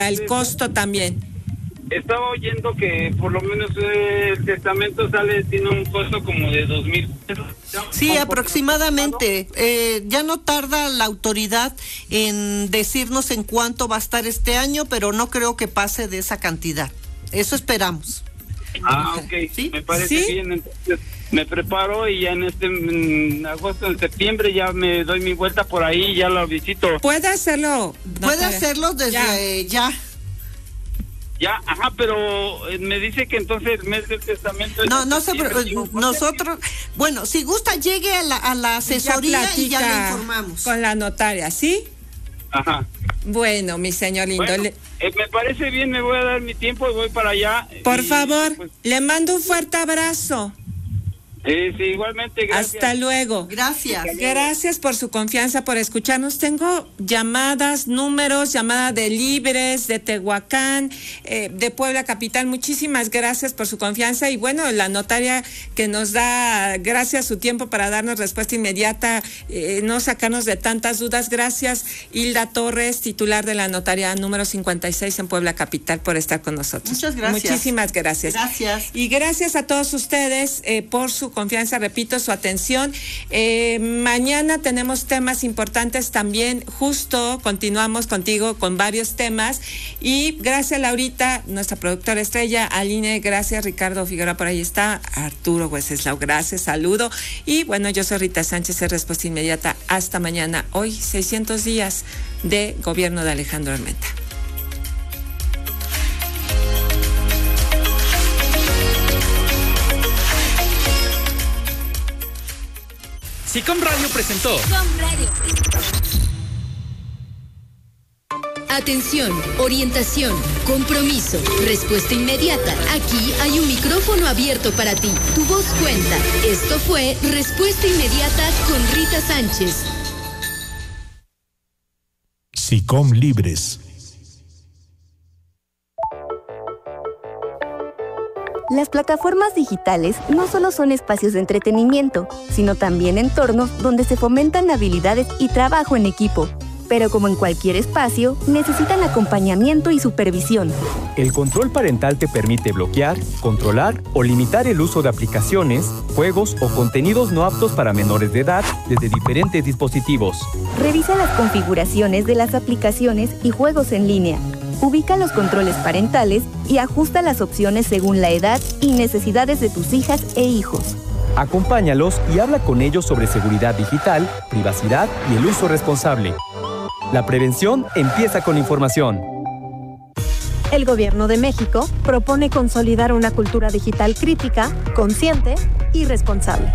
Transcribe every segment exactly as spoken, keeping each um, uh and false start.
el costo también. Estaba oyendo que por lo menos eh, el testamento sale, tiene un costo como de dos mil pesos. Sí, aproximadamente. Eh, ya no tarda la autoridad en decirnos en cuánto va a estar este año, pero no creo que pase de esa cantidad. Eso esperamos. Ah, ok. ¿Sí? Me parece ¿Sí? bien. Entonces me preparo y ya en este en agosto, en septiembre ya me doy mi vuelta por ahí y ya lo visito. Puede hacerlo. Puede hacerlo desde ya. Eh, ya. Ya, ajá, pero eh, me dice que entonces el mes del testamento... No, no se nosotros, bueno, si gusta llegue a la, a la asesoría ya y ya le informamos. Con la notaria, ¿sí? Ajá. Bueno, mi señor lindo. Bueno, le... eh, me parece bien, me voy a dar mi tiempo y voy para allá. Por y, favor, pues, le mando un fuerte abrazo. Eh, sí, igualmente, gracias. Hasta luego. Gracias. Gracias por su confianza, por escucharnos. Tengo llamadas, números, llamada de Libres, de Tehuacán, eh, de Puebla Capital. Muchísimas gracias por su confianza. Y bueno, la notaria que nos da, gracias su tiempo para darnos respuesta inmediata, eh, no sacarnos de tantas dudas. Gracias, Hilda Torres, titular de la notaria número cincuenta y seis en Puebla Capital, por estar con nosotros. Muchas gracias. Muchísimas gracias. Gracias. Y gracias a todos ustedes eh, por su confianza, repito, su atención. Eh, mañana tenemos temas importantes también, justo continuamos contigo con varios temas y gracias Laurita, nuestra productora estrella, Aline, gracias Ricardo Figueroa, por ahí está, Arturo Hueseslau, gracias, saludo y bueno, yo soy Rita Sánchez, es Respuesta Inmediata, hasta mañana, hoy seiscientos días de gobierno de Alejandro Armenta. SICOM Radio presentó. SICOM Radio. Atención, orientación, compromiso, respuesta inmediata. Aquí hay un micrófono abierto para ti. Tu voz cuenta. Esto fue Respuesta Inmediata con Rita Sánchez. SICOM Libres. Las plataformas digitales no solo son espacios de entretenimiento, sino también entornos donde se fomentan habilidades y trabajo en equipo. Pero como en cualquier espacio, necesitan acompañamiento y supervisión. El control parental te permite bloquear, controlar o limitar el uso de aplicaciones, juegos o contenidos no aptos para menores de edad desde diferentes dispositivos. Revisa las configuraciones de las aplicaciones y juegos en línea. Ubica los controles parentales y ajusta las opciones según la edad y necesidades de tus hijas e hijos. Acompáñalos y habla con ellos sobre seguridad digital, privacidad y el uso responsable. La prevención empieza con información. El Gobierno de México propone consolidar una cultura digital crítica, consciente y responsable.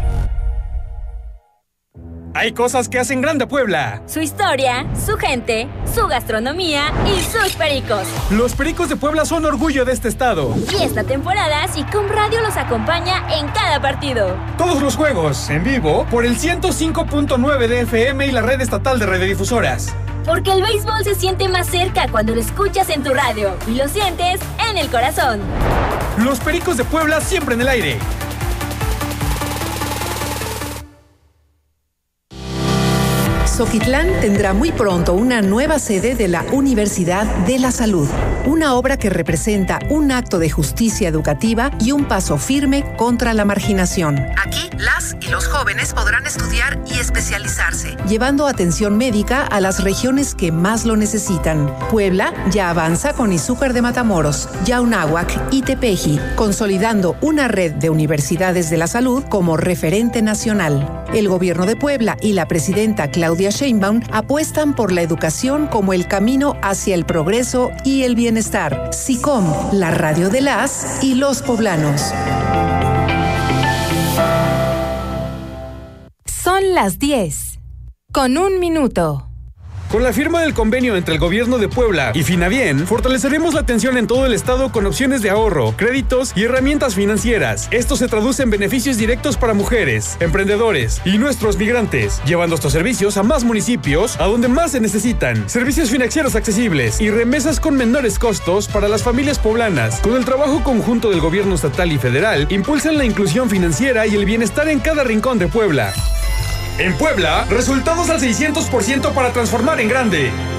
Hay cosas que hacen grande a Puebla. Su historia, su gente, su gastronomía y sus pericos. Los Pericos de Puebla son orgullo de este estado. Y esta temporada SICOM Radio los acompaña en cada partido. Todos los juegos, en vivo, por el ciento cinco punto nueve de F M y la red estatal de radiodifusoras. Porque el béisbol se siente más cerca cuando lo escuchas en tu radio y lo sientes en el corazón. Los Pericos de Puebla siempre en el aire. Xoquitlán tendrá muy pronto una nueva sede de la Universidad de la Salud, una obra que representa un acto de justicia educativa y un paso firme contra la marginación. Aquí, las y los jóvenes podrán estudiar y especializarse, llevando atención médica a las regiones que más lo necesitan. Puebla ya avanza con Izúcar de Matamoros, Yaunáhuac y Tepeji, consolidando una red de universidades de la salud como referente nacional. El gobierno de Puebla y la presidenta Claudia Sheinbaum apuestan por la educación como el camino hacia el progreso y el bienestar. SICOM, la radio de las y los poblanos. Son las diez, con un minuto. Con la firma del convenio entre el Gobierno de Puebla y Finavien, fortaleceremos la atención en todo el estado con opciones de ahorro, créditos y herramientas financieras. Esto se traduce en beneficios directos para mujeres, emprendedores y nuestros migrantes, llevando estos servicios a más municipios, a donde más se necesitan. Servicios financieros accesibles y remesas con menores costos para las familias poblanas. Con el trabajo conjunto del Gobierno estatal y federal, impulsan la inclusión financiera y el bienestar en cada rincón de Puebla. En Puebla, resultados al seiscientos por ciento para transformar en grande.